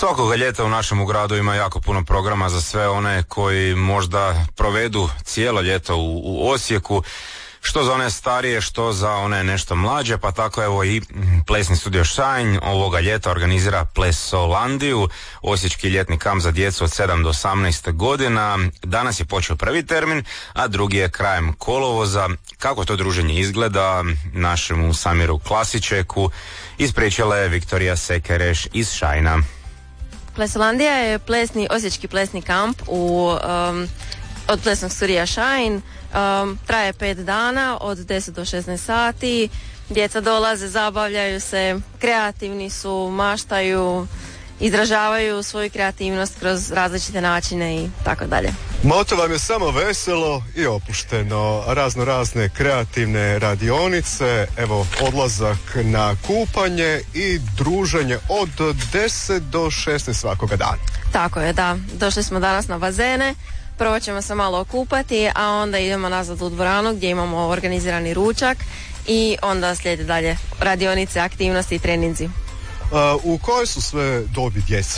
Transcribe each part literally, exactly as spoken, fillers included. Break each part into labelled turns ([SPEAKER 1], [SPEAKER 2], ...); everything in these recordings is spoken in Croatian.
[SPEAKER 1] Svakoga ljeta u našem gradu ima jako puno programa za sve one koji možda provedu cijelo ljeto u, u Osijeku, što za one starije, što za one nešto mlađe, pa tako evo i Plesni studio Shine ovoga ljeta organizira Plesolandiju, osječki ljetni kamp za djecu od sedam do osamnaest godina. Danas je počeo prvi termin, a drugi je krajem kolovoza. Kako to druženje izgleda, našemu Samiru Klasičeku ispričala je Viktorija Sekereš iz Shine-a.
[SPEAKER 2] Plesolandija je plesni, osječki plesni kamp u, um, od Plesnog studija Shine. Um, traje pet dana od deset do šesnaest sati. Djeca dolaze, zabavljaju se, kreativni su, maštaju, izražavaju svoju kreativnost kroz različite načine i tako dalje.
[SPEAKER 3] Moto vam je samo veselo i opušteno, razno razne kreativne radionice, evo odlazak na kupanje i druženje od deset do šesnaest svakoga dana.
[SPEAKER 2] Tako je, da. Došli smo danas na bazene, prvo ćemo se malo okupati, a onda idemo nazad u dvoranu gdje imamo organizirani ručak i onda slijede dalje radionice, aktivnosti i treninzi.
[SPEAKER 3] Uh, u kojoj su sve dobi djeca?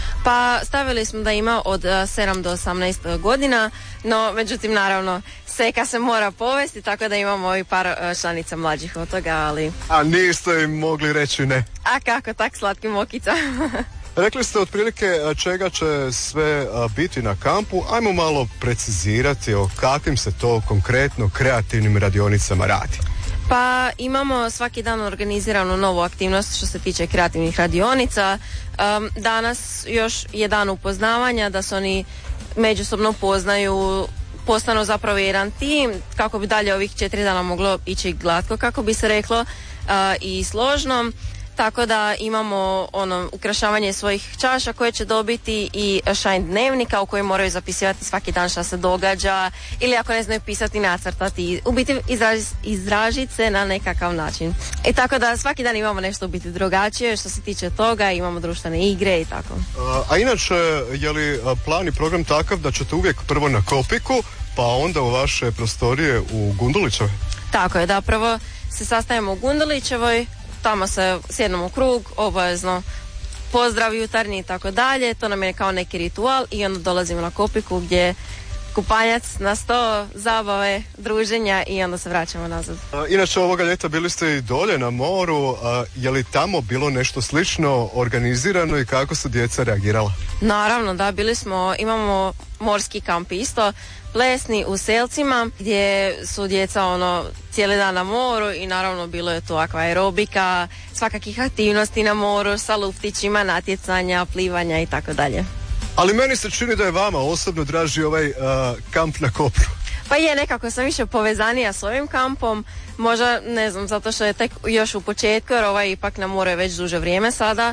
[SPEAKER 2] Pa stavili smo da ima od sedam do osamnaest godina, no međutim naravno seka se mora povesti, tako da imamo i par članica mlađih od toga, ali...
[SPEAKER 3] A niste im mogli reći ne?
[SPEAKER 2] A kako, tak slatki mokica.
[SPEAKER 3] Rekli ste otprilike čega će sve biti na kampu, ajmo malo precizirati o kakvim se to konkretno kreativnim radionicama radi.
[SPEAKER 2] Pa imamo svaki dan organiziranu novu aktivnost što se tiče kreativnih radionica. Um, danas još je dan upoznavanja, da se oni međusobno poznaju, postanu zapravo jedan tim, kako bi dalje ovih četiri dana moglo ići glatko, kako bi se reklo, uh, i složno. Tako da imamo ono ukrašavanje svojih čaša koje će dobiti i Shine dnevnika u kojem moraju zapisivati svaki dan šta se događa, ili ako ne znaju pisati, nacrtati, u biti izraži, izražiti se na nekakav način. I tako da svaki dan imamo nešto u biti drugačije što se tiče toga, imamo društvene igre i tako.
[SPEAKER 3] A, a inače, je li plan i program takav da ćete uvijek prvo na Kopiku, pa onda u vaše prostorije u Gundulićevoj?
[SPEAKER 2] Tako je, da, prvo se sastajemo u Gundulićevoj, tamo se sjednemo u krug, obavezno pozdrav jutarnji i tako dalje, to nam je kao neki ritual i onda dolazimo na Kopiku gdje kupanjac na sto, zabave, druženja i onda se vraćamo nazad.
[SPEAKER 3] A, inače ovoga ljeta bili ste i dolje na moru, a, je li tamo bilo nešto slično organizirano i kako su djeca reagirala?
[SPEAKER 2] Naravno, da, bili smo, imamo morski kamp isto, plesni u Selcima gdje su djeca ono cijeli dan na moru i naravno bilo je to akvaerobika, svakakih aktivnosti na moru sa luftićima, natjecanja, plivanja i tako dalje.
[SPEAKER 3] Ali meni se čini da je vama osobno draži ovaj uh, kamp na Kopru.
[SPEAKER 2] Pa je, nekako sam više povezanija s ovim kampom, možda ne znam, zato što je tek još u početku, jer ovaj ipak na moru je već duže vrijeme sada,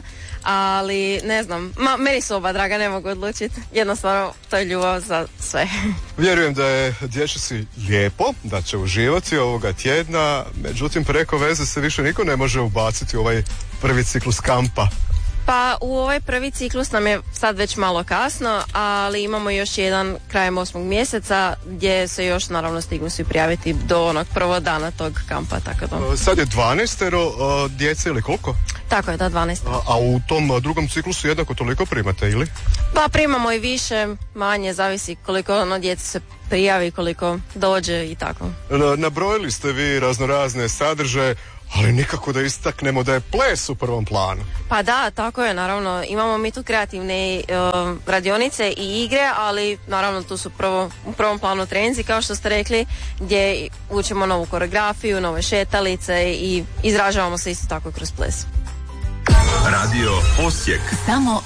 [SPEAKER 2] ali ne znam, ma, meni su oba draga, ne mogu odlučiti, jednostavno to je ljubav za sve.
[SPEAKER 3] Vjerujem da je dječaci lijepo, da će uživati ovoga tjedna, međutim preko veze se više niko ne može ubaciti u ovaj prvi ciklus kampa.
[SPEAKER 2] Pa u ovaj prvi ciklus nam je sad već malo kasno, ali imamo još jedan krajem osmog mjeseca gdje se još naravno stignu svi prijaviti do onog prvog dana tog kampa. Tako da.
[SPEAKER 3] Sad je dvanaestero uh, djece ili koliko?
[SPEAKER 2] Tako je, da, dvanaest.
[SPEAKER 3] A, a u tom uh, drugom ciklusu jednako toliko primate ili?
[SPEAKER 2] Pa primamo i više, manje, zavisi koliko ono djece se prijavi, koliko dođe i tako.
[SPEAKER 3] Na, nabrojili ste vi raznorazne sadržaje, ali nikako da istaknemo da je ples u prvom planu.
[SPEAKER 2] Pa da, tako je, naravno. Imamo mi tu kreativne uh, radionice i igre, ali naravno tu su prvo, u prvom planu treninzi, kao što ste rekli, gdje učimo novu koreografiju, nove šetalice i izražavamo se isto tako kroz ples.
[SPEAKER 4] Radio Osijek. Samo